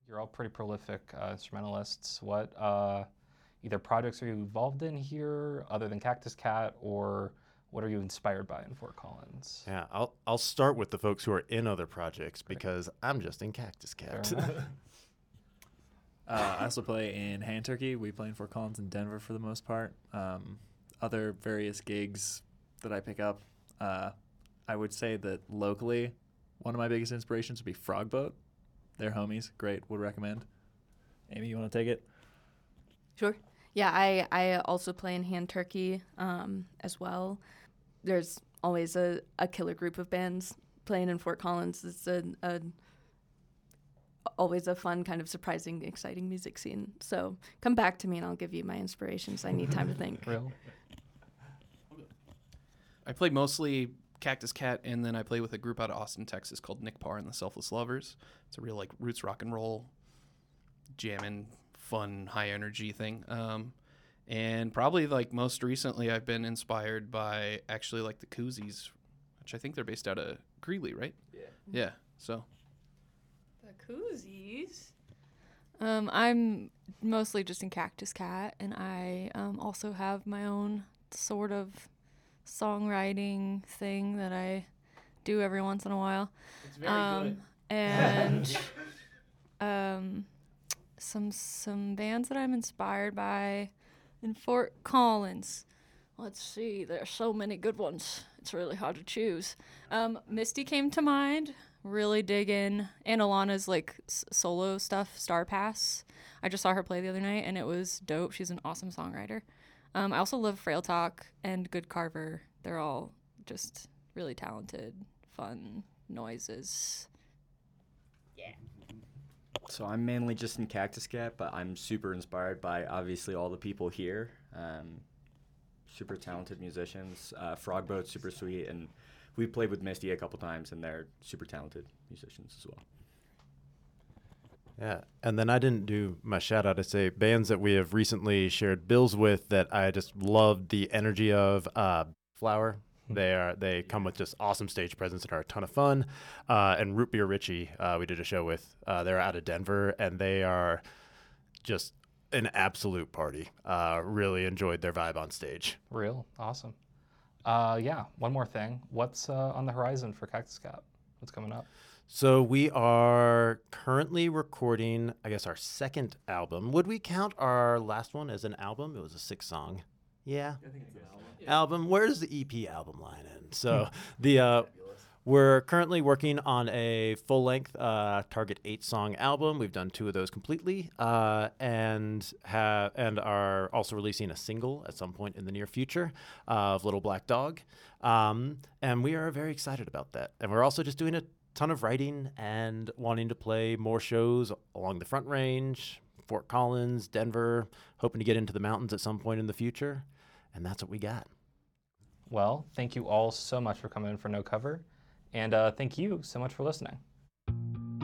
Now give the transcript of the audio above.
You're all pretty prolific instrumentalists. What either projects are you involved in here other than Cactus Cat, or what are you inspired by in Fort Collins? Yeah, I'll start with the folks who are in other projects because I'm just in Cactus Cat. I also play in Hand Turkey. We play in Fort Collins and Denver for the most part. Other various gigs that I pick up. I would say that locally, one of my biggest inspirations would be Frogboat. They're homies. Great. Would recommend. Amy, you want to take it? Sure. Yeah, I also play in Hand Turkey as well. There's always a killer group of bands playing in Fort Collins. It's always a fun, kind of surprising, exciting music scene. So come back to me and I'll give you my inspirations. I need time to think. Real? I play mostly Cactus Cat, and then I play with a group out of Austin, Texas called Nick Parr and the Selfless Lovers. It's a real like roots rock and roll, jamming, fun, high energy thing. And probably like most recently, I've been inspired by actually like the Koozies, which I think they're based out of Greeley, right? Yeah. Yeah. So The Koozies. I'm mostly just in Cactus Cat, and I also have my own sort of songwriting thing that I do every once in a while. it's very good. And some bands that I'm inspired by in Fort Collins. Let's see, there's so many good ones. It's really hard to choose. Misty came to mind. Really dig in. And Alana's like solo stuff, Star Pass. I just saw her play the other night and it was dope. She's an awesome songwriter. I also love Frail Talk and Good Carver. They're all just really talented, fun noises. So I'm mainly just in Cactus Cat, but I'm super inspired by obviously all the people here. Super talented musicians. Frogboat's super sweet, and we've played with Misty a couple times, and they're super talented musicians as well. Yeah, and then I didn't do my shout out to say bands that we have recently shared bills with that I just loved the energy of. Flower, they come with just awesome stage presence and are a ton of fun. And Root Beer Richie, we did a show with. They're out of Denver and they are just an absolute party. Really enjoyed their vibe on stage. Real? Awesome. Yeah, one more thing. What's on the horizon for Cactus Cat? What's coming up? So we are currently recording, I guess, our second album. Would we count our last one as an album? It was a 6-song. Yeah. I think it's an album. Album. Where does the EP album line in? So we're currently working on a full-length Target 8-song album. We've done 2 of those completely, and are also releasing a single at some point in the near future of Little Black Dog, and we are very excited about that. And we're also just doing a ton of writing and wanting to play more shows along the Front Range, Fort Collins, Denver, hoping to get into the mountains at some point in the future. And that's what we got. Well, thank you all so much for coming in for No Cover, and thank you so much for listening.